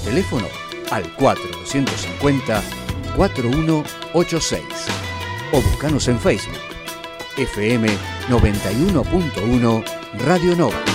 teléfono al 4250-4186 o buscanos en Facebook FM 91.1 Radio Nova.